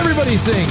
Everybody sing.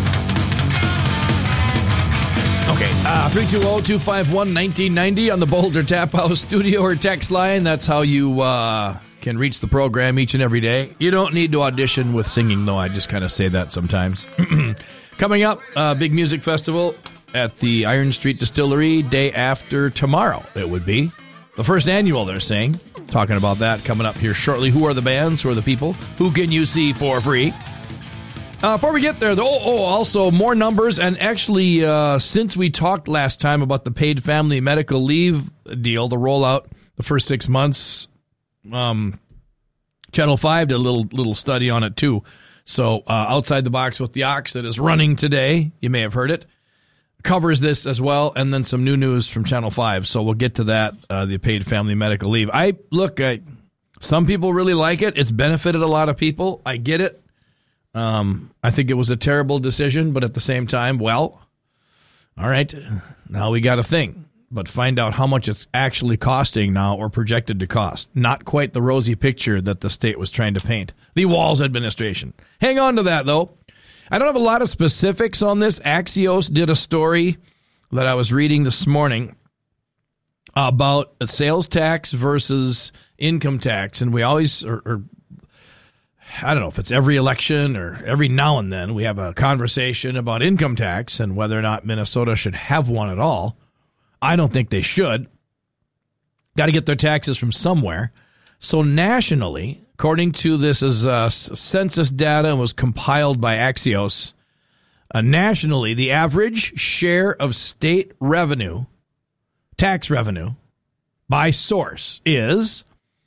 Okay, 320-251-1990 on the Boulder Tap House studio or text line. That's how you can reach the program each and every day. You don't need to audition with singing, though. I just kind of say that sometimes. Coming up, big music festival at the Iron Street Distillery day after tomorrow, it would be. The first annual, they're saying. Talking about that coming up here shortly. Who are the bands? Who are the people? Who can you see for free? Before we get there, though, also more numbers. And actually, since we talked last time about the paid family medical leave deal, the rollout, the first 6 months, Channel 5 did a little study on it, too. So Outside the Box with the Ox that is running today, you may have heard it, covers this as well, and then some new news from Channel 5. So we'll get to that, the paid family medical leave. Some people really like it. It's benefited a lot of people. I get it. I think it was a terrible decision, but at the same time, well, all right, now we got a thing. But find out how much it's actually costing now or projected to cost. Not quite the rosy picture that the state was trying to paint. The Walz administration. Hang on to that, though. I don't have a lot of specifics on this. Axios did a story that I was reading this morning about a sales tax versus income tax. And we always, I don't know if it's every election or every now and then, we have a conversation about income tax and whether or not Minnesota should have one at all. I don't think they should. Got to get their taxes from somewhere. So nationally, according to this is census data and was compiled by Axios, nationally, the average share of state revenue, tax revenue, by source is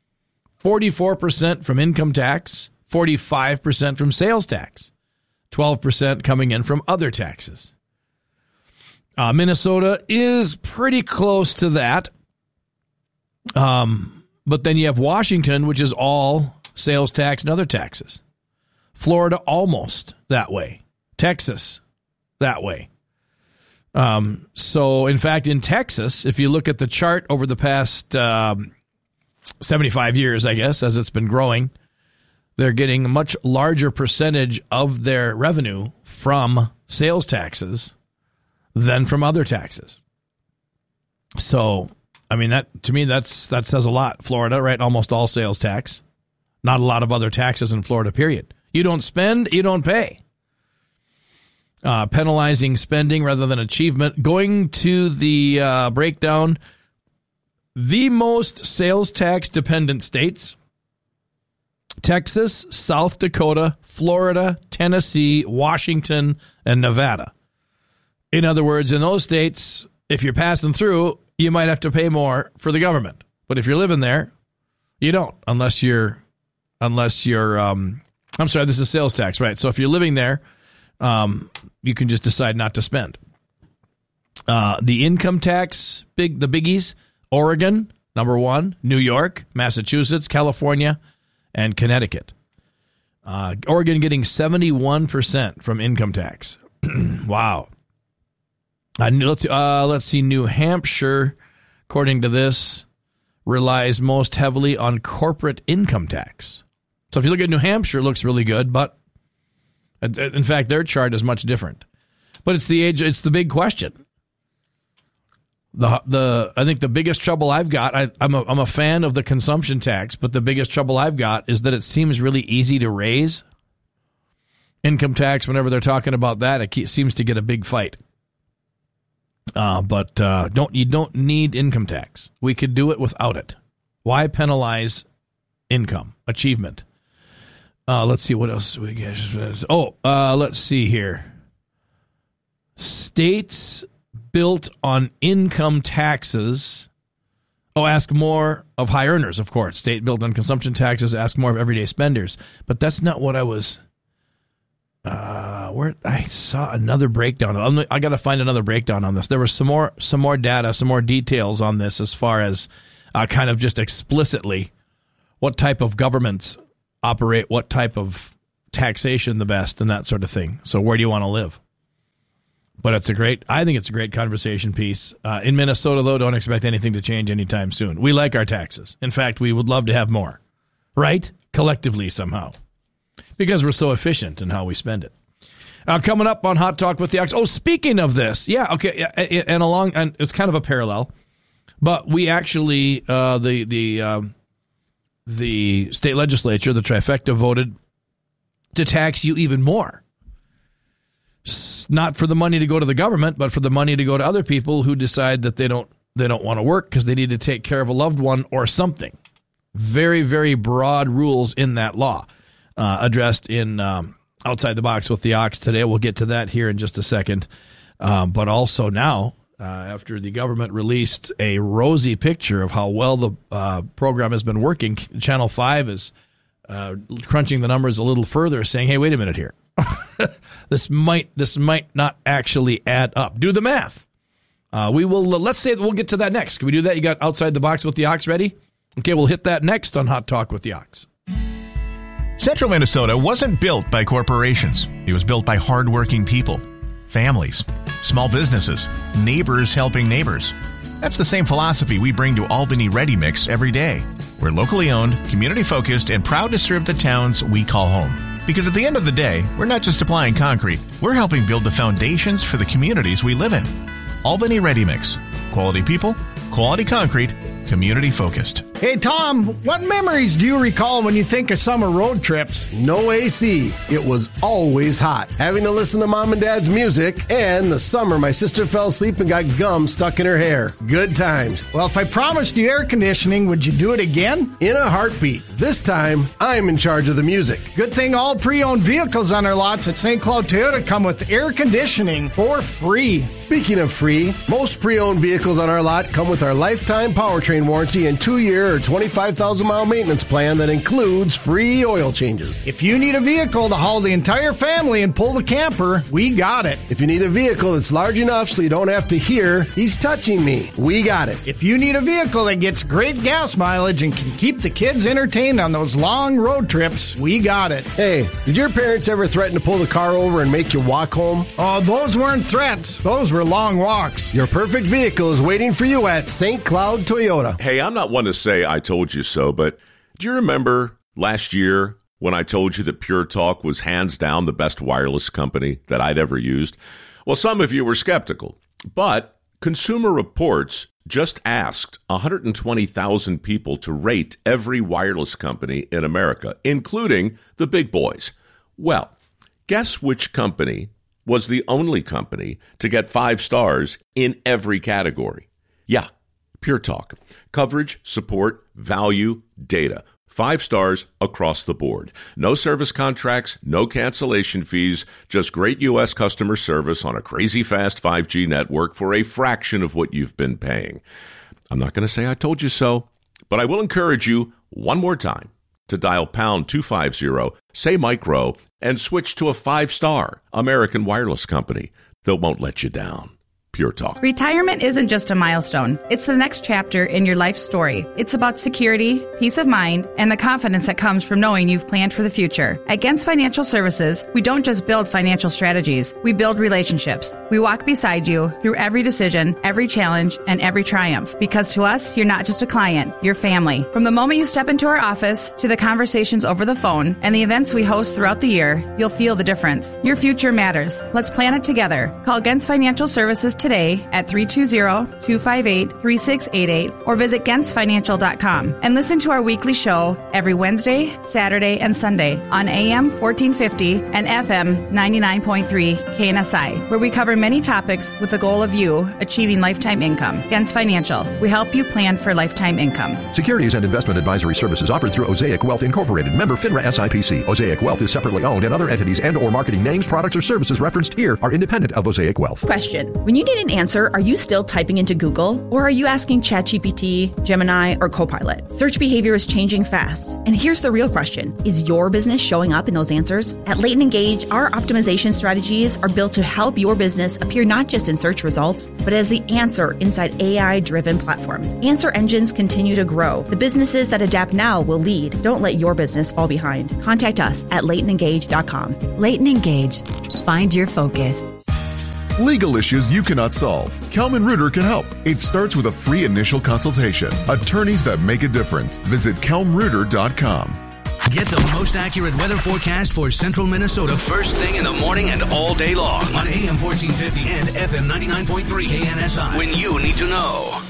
44% from income tax, 45% from sales tax, 12% coming in from other taxes. Minnesota is pretty close to that. But then you have Washington, which is all sales tax and other taxes. Florida, almost that way. Texas, that way. So, in fact, in Texas, if you look at the chart over the past 75 years, I guess, as it's been growing, they're getting a much larger percentage of their revenue from sales taxes than from other taxes. So, I mean, that to me, that says a lot. Florida, right? Almost all sales tax. Not a lot of other taxes in Florida, period. You don't spend, you don't pay. Penalizing spending rather than achievement. Going to the breakdown, the most sales tax dependent states: Texas, South Dakota, Florida, Tennessee, Washington, and Nevada. In other words, in those states, if you're passing through, you might have to pay more for the government. But if you're living there, you don't, unless you're, I'm sorry, this is sales tax, right? So if you're living there, you can just decide not to spend. The income tax, the biggies: Oregon, number one, New York, Massachusetts, California, and Connecticut. Oregon getting 71% from income tax. Wow. Let's see. New Hampshire, according to this, relies most heavily on corporate income tax. So if you look at New Hampshire, it looks really good, but in fact, their chart is much different. But it's the big question. I think the biggest trouble I've got, I'm a fan of the consumption tax, but the biggest trouble I've got is that it seems really easy to raise income tax. Whenever they're talking about that, it seems to get a big fight. But you don't need income tax. We could do it without it. Why penalize income achievement? Let's see what else we get. Let's see here. States built on income taxes. Ask more of high earners, of course. State built on consumption taxes, ask more of everyday spenders. But that's not what I was. Where I saw another breakdown. I got to find another breakdown on this. There was some more data, some more details on this as far as kind of just explicitly what type of governments operate, what type of taxation the best, and that sort of thing. So where do you want to live? But I think it's a great conversation piece. In Minnesota, though, don't expect anything to change anytime soon. We like our taxes. In fact, we would love to have more, right? Collectively somehow, because we're so efficient in how we spend it. Coming up on Hot Talk with the Ox. Oh, speaking of this, and it's kind of a parallel, but we actually the state legislature, the trifecta, voted to tax you even more. Not for the money to go to the government, but for the money to go to other people who decide that they don't want to work because they need to take care of a loved one or something. Very, very broad rules in that law, addressed in Outside the Box with the Ox today. We'll get to that here in just a second. But also now, after the government released a rosy picture of how well the program has been working, Channel 5 is crunching the numbers a little further, saying, hey, wait a minute here. This might not actually add up. Do the math. Let's say that we'll get to that next. Can we do that? You got Outside the Box with the Ox ready? Okay, we'll hit that next on Hot Talk with the Ox. Central Minnesota wasn't built by corporations. It was built by hardworking people, families, small businesses, neighbors helping neighbors. That's the same philosophy we bring to Albany Ready Mix every day. We're locally owned, community-focused, and proud to serve the towns we call home. Because at the end of the day, we're not just supplying concrete, we're helping build the foundations for the communities we live in. Albany Ready Mix. Quality people, quality concrete, community focused. Hey, Tom, what memories do you recall when you think of summer road trips? No AC. It was always hot. Having to listen to Mom and Dad's music, and the summer my sister fell asleep and got gum stuck in her hair. Good times. Well, if I promised you air conditioning, would you do it again? In a heartbeat. This time, I'm in charge of the music. Good thing all pre-owned vehicles on our lots at St. Cloud Toyota come with air conditioning for free. Speaking of free, most pre-owned vehicles on our lot come with our lifetime powertrain warranty and 2-year or 25,000-mile maintenance plan that includes free oil changes. If you need a vehicle to haul the entire family and pull the camper, we got it. If you need a vehicle that's large enough so you don't have to hear, he's touching me, we got it. If you need a vehicle that gets great gas mileage and can keep the kids entertained on those long road trips, we got it. Hey, did your parents ever threaten to pull the car over and make you walk home? Oh, those weren't threats. Those were long walks. Your perfect vehicle is waiting for you at St. Cloud Toyota. Hey, I'm not one to say I told you so, but do you remember last year when I told you that Pure Talk was hands down the best wireless company that I'd ever used? Well, some of you were skeptical, but Consumer Reports just asked 120,000 people to rate every wireless company in America, including the big boys. Well, guess which company was the only company to get 5 stars in every category? Yeah, Pure Talk. Coverage, support, value, data. 5 stars across the board. No service contracts, no cancellation fees, just great U.S. customer service on a crazy fast 5G network for a fraction of what you've been paying. I'm not going to say I told you so, but I will encourage you one more time to dial pound 250, say micro, and switch to a 5-star American wireless company that won't let you down. Pure Talk. Retirement isn't just a milestone. It's the next chapter in your life story. It's about security, peace of mind, and the confidence that comes from knowing you've planned for the future. At Gens Financial Services, we don't just build financial strategies. We build relationships. We walk beside you through every decision, every challenge, and every triumph. Because to us, you're not just a client, you're family. From the moment you step into our office to the conversations over the phone and the events we host throughout the year, you'll feel the difference. Your future matters. Let's plan it together. Call Gens Financial Services today at 320-258-3688 or visit GensFinancial.com and listen to our weekly show every Wednesday, Saturday, and Sunday on AM 1450 and FM 99.3 KNSI, where we cover many topics with the goal of you achieving lifetime income. Gens Financial, we help you plan for lifetime income. Securities and investment advisory services offered through Osaic Wealth Incorporated, member FINRA SIPC. Osaic Wealth is separately owned, and other entities and or marketing names, products, or services referenced here are independent of Osaic Wealth. Question. When you need an answer, are you still typing into Google? Or are you asking ChatGPT, Gemini, or Copilot? Search behavior is changing fast. And here's the real question. Is your business showing up in those answers? At Leighton Engage, our optimization strategies are built to help your business appear not just in search results, but as the answer inside AI-driven platforms. Answer engines continue to grow. The businesses that adapt now will lead. Don't let your business fall behind. Contact us at LeightonEngage.com. Leighton Engage. Find your focus. Legal issues you cannot solve. Kelman Reuter can help. It starts with a free initial consultation. Attorneys that make a difference. Visit KelmReuter.com. Get the most accurate weather forecast for central Minnesota first thing in the morning and all day long on AM 1450 and FM 99.3 KNSI when you need to know.